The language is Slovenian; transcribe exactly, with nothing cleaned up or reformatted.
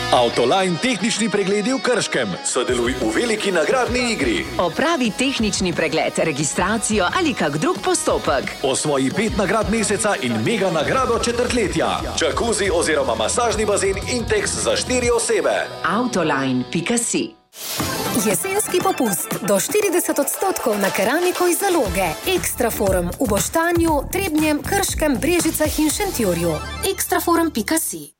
Autoline tehnični pregledi v Krškem. Sodeluj v veliki nagradni igri. Opravi tehnični pregled, registracijo ali kak drug postopek. Osvoji pet nagrad meseca in mega nagrado četrtletja. Jacuzzi oziroma masažni bazen Intex za štiri osebe. Autoline pika si. Jesenski popust do štirideset odstotkov na keramiko iz Zaloge. Ekstra forum v Boštanju, Trebnjem, Krškem, Brežicah in Šentjurju. ekstra forum pika si.